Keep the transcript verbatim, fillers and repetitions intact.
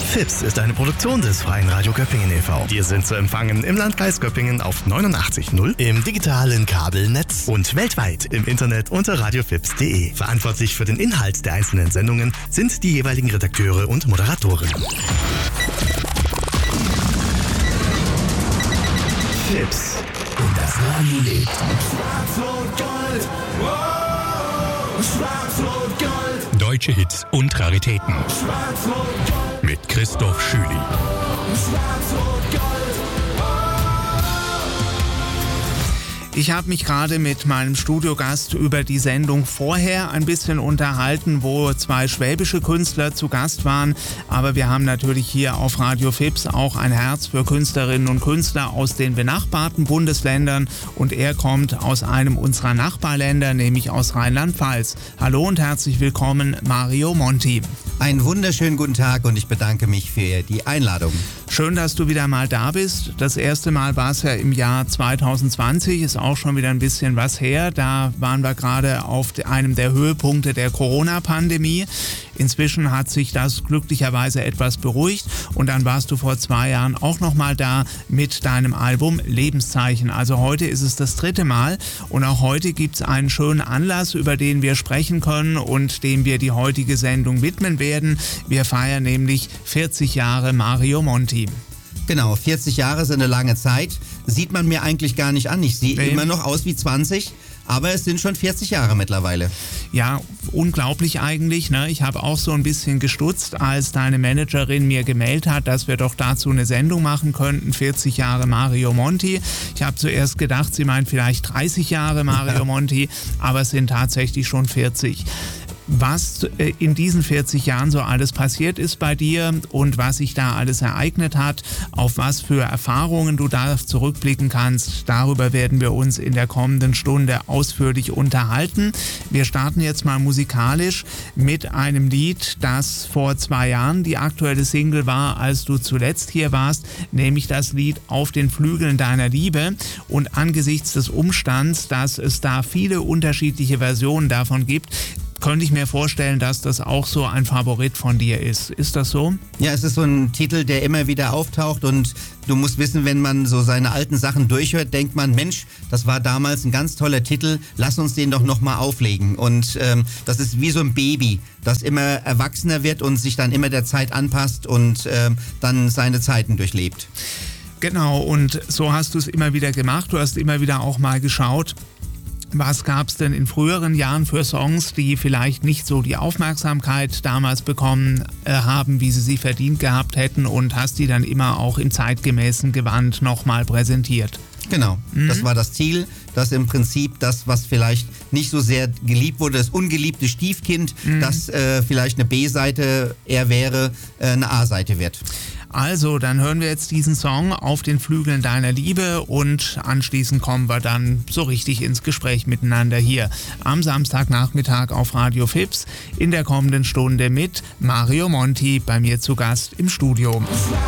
Fips ist eine Produktion des Freien Radio Göppingen e V. Wir sind zu empfangen im Landkreis Göppingen auf neunundachtzig Komma null, im digitalen Kabelnetz und weltweit im Internet unter radiofips punkt de. Verantwortlich für den Inhalt der einzelnen Sendungen sind die jeweiligen Redakteure und Moderatoren. Fips. Und das Radio lebt. Schwarz-Rot-Gold. Wow. Schwarz-Rot-Gold. Deutsche Hits und Raritäten. Schwarz-Rot-Gold. Mit Christoph Schüli. Schwarz-Rot-Gold. Ich habe mich gerade mit meinem Studiogast über die Sendung vorher ein bisschen unterhalten, wo zwei schwäbische Künstler zu Gast waren. Aber wir haben natürlich hier auf Radio Fips auch ein Herz für Künstlerinnen und Künstler aus den benachbarten Bundesländern. Und er kommt aus einem unserer Nachbarländer, nämlich aus Rheinland-Pfalz. Hallo und herzlich willkommen, Mario Monti. Einen wunderschönen guten Tag und ich bedanke mich für die Einladung. Schön, dass du wieder mal da bist. Das erste Mal war es ja im Jahr zwanzig zwanzig, ist auch schon wieder ein bisschen was her. Da waren wir gerade auf einem der Höhepunkte der Corona-Pandemie. Inzwischen hat sich das glücklicherweise etwas beruhigt und dann warst du vor zwei Jahren auch nochmal da mit deinem Album Lebenszeichen. Also heute ist es das dritte Mal und auch heute gibt es einen schönen Anlass, über den wir sprechen können und dem wir die heutige Sendung widmen werden. Wir feiern nämlich vierzig Jahre Mario Monti. Genau, vierzig Jahre sind eine lange Zeit. Sieht man mir eigentlich gar nicht an. Ich sehe nee. immer noch aus wie zwanzig. Aber es sind schon vierzig Jahre mittlerweile. Ja, unglaublich eigentlich. Ne? Ich habe auch so ein bisschen gestutzt, als deine Managerin mir gemeldet hat, dass wir doch dazu eine Sendung machen könnten. vierzig Jahre Mario Monti. Ich habe zuerst gedacht, sie meint vielleicht dreißig Jahre Mario Monti, aber es sind tatsächlich schon vierzig. Was in diesen vierzig Jahren so alles passiert ist bei dir und was sich da alles ereignet hat, auf was für Erfahrungen du da zurückblicken kannst, darüber werden wir uns in der kommenden Stunde ausführlich unterhalten. Wir starten jetzt mal musikalisch mit einem Lied, das vor zwei Jahren die aktuelle Single war, als du zuletzt hier warst, nämlich das Lied Auf den Flügeln deiner Liebe. Und angesichts des Umstands, dass es da viele unterschiedliche Versionen davon gibt, könnte ich mir vorstellen, dass das auch so ein Favorit von dir ist. Ist das so? Ja, es ist so ein Titel, der immer wieder auftaucht und du musst wissen, wenn man so seine alten Sachen durchhört, denkt man, Mensch, das war damals ein ganz toller Titel, lass uns den doch nochmal auflegen. Und ähm, das ist wie so ein Baby, das immer erwachsener wird und sich dann immer der Zeit anpasst und ähm, dann seine Zeiten durchlebt. Genau, und so hast du es immer wieder gemacht. Du hast immer wieder auch mal geschaut, was gab es denn in früheren Jahren für Songs, die vielleicht nicht so die Aufmerksamkeit damals bekommen äh, haben, wie sie sie verdient gehabt hätten und hast die dann immer auch im zeitgemäßen Gewand nochmal präsentiert? Genau, mhm. Das war das Ziel, dass im Prinzip das, was vielleicht nicht so sehr geliebt wurde, das ungeliebte Stiefkind, mhm. das äh, vielleicht eine B-Seite eher wäre, äh, eine A-Seite wird. Also, dann hören wir jetzt diesen Song Auf den Flügeln deiner Liebe und anschließend kommen wir dann so richtig ins Gespräch miteinander hier am Samstagnachmittag auf Radio Fips in der kommenden Stunde mit Mario Monti bei mir zu Gast im Studio.